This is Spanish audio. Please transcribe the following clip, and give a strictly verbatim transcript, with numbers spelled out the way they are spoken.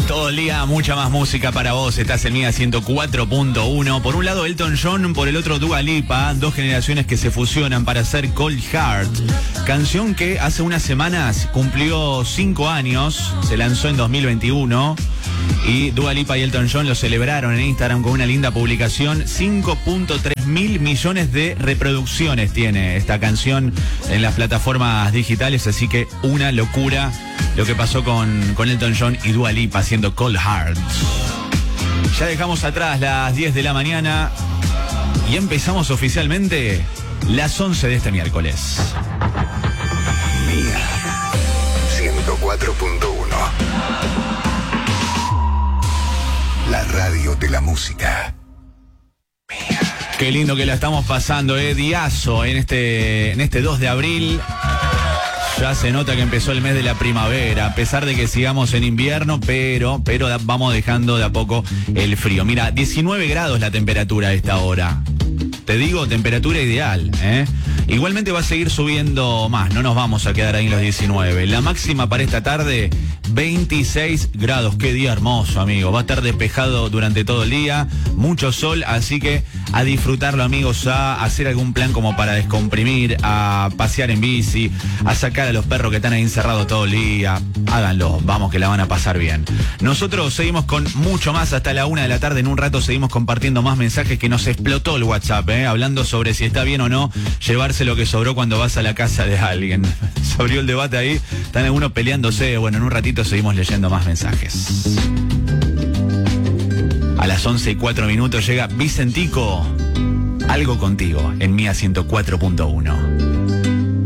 Todo el día, mucha más música para vos. Estás en Mía ciento cuatro punto uno. Por un lado Elton John, por el otro Dua Lipa. Dos generaciones que se fusionan para hacer Cold Heart. Canción que hace unas semanas cumplió cinco años. Se lanzó en dos mil veintiuno. Y Dua Lipa y Elton John lo celebraron en Instagram con una linda publicación. cinco punto tres mil millones de reproducciones tiene esta canción en las plataformas digitales. Así que una locura lo que pasó con, con Elton John y Dua Lipa haciendo Cold Heart. Ya dejamos atrás las diez de la mañana y empezamos oficialmente las once de este miércoles. Mía ciento cuatro punto uno. La radio de la música. Mía. Qué lindo que la estamos pasando, eh, diazo en este, en este dos de abril. Ya se nota que empezó el mes de la primavera, a pesar de que sigamos en invierno, pero, pero vamos dejando de a poco el frío. Mira, diecinueve grados la temperatura a esta hora. Te digo, temperatura ideal, ¿eh? Igualmente va a seguir subiendo más, no nos vamos a quedar ahí en los diecinueve. La máxima para esta tarde, veintiséis grados. Qué día hermoso, amigo. Va a estar despejado durante todo el día, mucho sol, así que a disfrutarlo, amigos, a hacer algún plan como para descomprimir, a pasear en bici, a sacar a los perros que están ahí encerrados todo el día. Háganlo, vamos que la van a pasar bien. Nosotros seguimos con mucho más hasta la una de la tarde. En un rato seguimos compartiendo más mensajes que nos explotó el WhatsApp, ¿eh? Hablando sobre si está bien o no llevarse lo que sobró cuando vas a la casa de alguien. Se abrió el debate ahí, están algunos peleándose. Bueno, en un ratito seguimos leyendo más mensajes. A las once y cuatro minutos llega Vicentico, Algo Contigo, en Mía ciento cuatro punto uno.